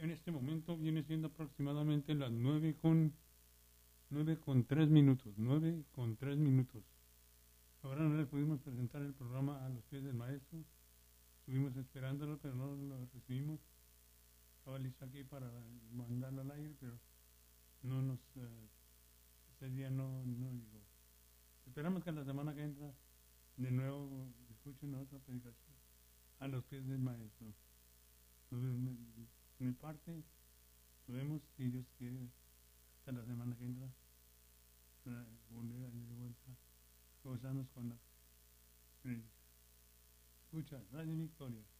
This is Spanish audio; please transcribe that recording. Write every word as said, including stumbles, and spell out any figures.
En este momento viene siendo aproximadamente las nueve con, nueve con tres minutos. Nueve con tres minutos. Ahora no le pudimos presentar el programa a los pies del maestro. Estuvimos esperándolo, pero no lo recibimos. Estaba listo aquí para mandarlo al aire, pero no nos... Uh, ese día no, no llegó. Esperamos que la semana que entra de nuevo escuchen otra predicación a los pies del maestro. Entonces, de mi parte, nos vemos, si Dios quiere, hasta la semana que entra, para volver a de vuelta a gozarnos con la predicación. Escucha, Radio Victoria.